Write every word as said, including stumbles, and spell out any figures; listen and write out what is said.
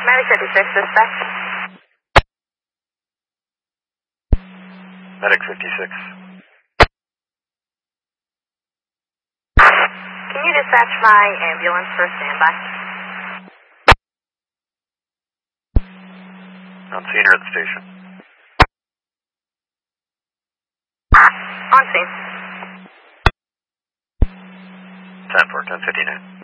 Medic fifty-six, dispatch. Medic fifty-six. Can you dispatch my ambulance for standby? On scene or at the station? On scene. ten four, ten fifty-nine.